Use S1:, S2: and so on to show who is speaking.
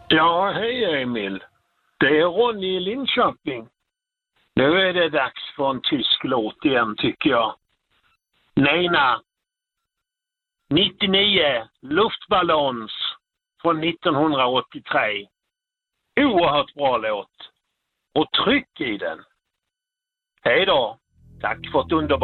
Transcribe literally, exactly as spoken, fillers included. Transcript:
S1: Ja, hej Emil. Det är Ronny i Linköping. Nu är det dags för en tysk låt igen tycker jag. Nena. nittionio Luftballons från nittonhundraåttiotre. Oerhört bra låt. Och tryck i den. Hej då. Tack för ett underbart